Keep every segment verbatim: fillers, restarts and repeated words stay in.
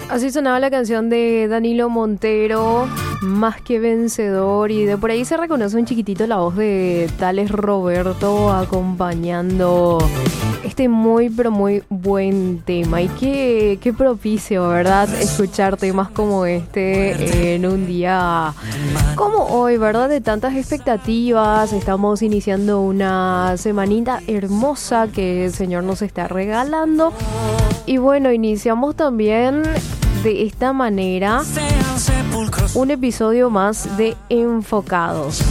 Así sonaba la canción de Danilo Montero, Más que Vencedor, y de por ahí se reconoce un chiquitito la voz de Tales Roberto acompañando este muy pero muy buen tema. Y qué, qué propicio, ¿verdad? Escuchar temas como este en un día como hoy, ¿verdad? De tantas expectativas. Estamos iniciando una semanita hermosa que el Señor nos está regalando. Y bueno, iniciamos también de esta manera un episodio más de Enfocados.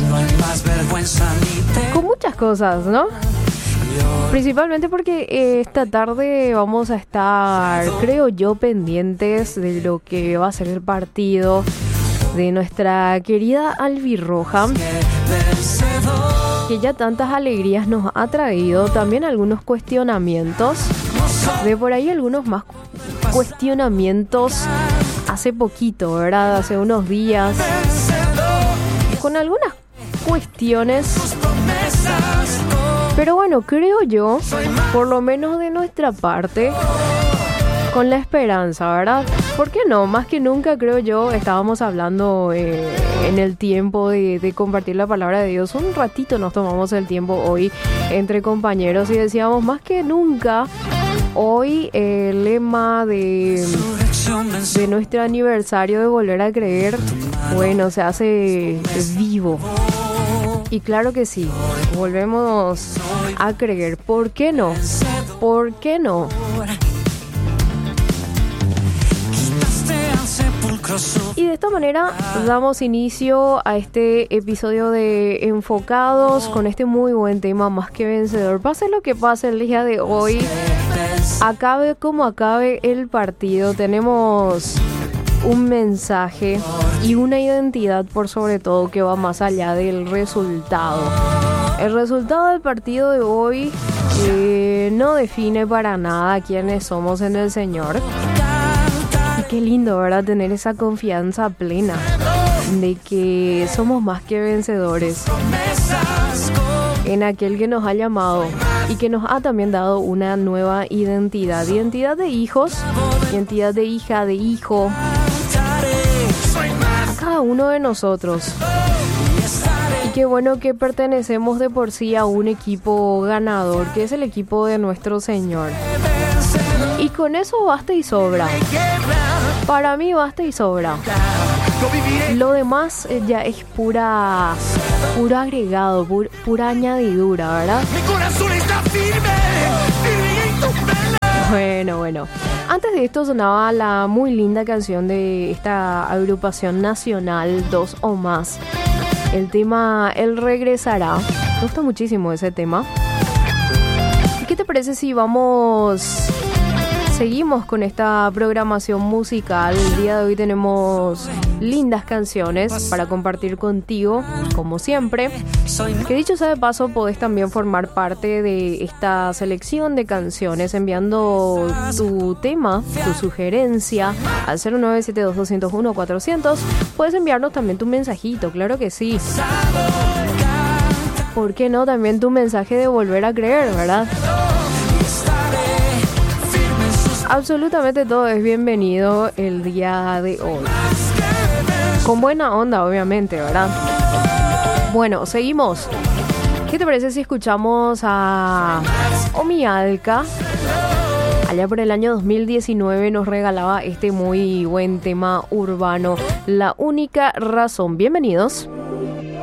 Con muchas cosas, ¿no? Principalmente porque eh, esta tarde vamos a estar, creo yo, pendientes de lo que va a ser el partido de nuestra querida albirroja, que ya tantas alegrías nos ha traído, también algunos cuestionamientos, de por ahí algunos más cuestionamientos hace poquito, ¿verdad? Hace unos días, con algunas cuestiones. Pero bueno, creo yo, por lo menos de nuestra parte, con la esperanza, ¿verdad? ¿Por qué no? Más que nunca, creo yo, estábamos hablando eh, en el tiempo de, de compartir la palabra de Dios. Un ratito nos tomamos el tiempo hoy entre compañeros y decíamos, más que nunca, hoy eh, el lema de, de nuestro aniversario de volver a creer, bueno, se hace vivo. Y claro que sí, volvemos a creer. ¿Por qué no? ¿Por qué no? Y de esta manera damos inicio a este episodio de Enfocados con este muy buen tema, Más que Vencedor. Pase lo que pase el día de hoy, acabe como acabe el partido, tenemos un mensaje y una identidad por sobre todo que va más allá del resultado. El resultado del partido de hoy eh, no define para nada quiénes somos en el Señor. Y qué lindo, ¿verdad? Tener esa confianza plena de que somos más que vencedores en aquel que nos ha llamado y que nos ha también dado una nueva identidad. Identidad de hijos, identidad de hija, de hijo. Cada uno de nosotros. Y qué bueno que pertenecemos de por sí a un equipo ganador, que es el equipo de nuestro Señor. Y con eso basta y sobra. Para mí basta y sobra. Lo demás eh, ya es pura, puro agregado, pur, pura añadidura, ¿verdad? Mi corazón está firme, firme en tu pelo. Bueno, bueno. Antes de esto sonaba la muy linda canción de esta agrupación nacional, Dos o Más. El tema El Regresará. Me gusta muchísimo ese tema. ¿Y qué te parece si vamos... Seguimos con esta programación musical? El día de hoy tenemos lindas canciones para compartir contigo, como siempre. Que dicho sea de paso, podés también formar parte de esta selección de canciones enviando tu tema, tu sugerencia al cero nueve siete dos dos cero uno cuatro cero cero. Puedes enviarnos también tu mensajito, claro que sí. ¿Por qué no? También tu mensaje de volver a creer, ¿verdad? Absolutamente todo es bienvenido el día de hoy. Con buena onda, obviamente, ¿verdad? Bueno, seguimos. ¿Qué te parece si escuchamos a Omi Alca? Allá por el año dos mil diecinueve nos regalaba este muy buen tema urbano, La Única Razón. Bienvenidos.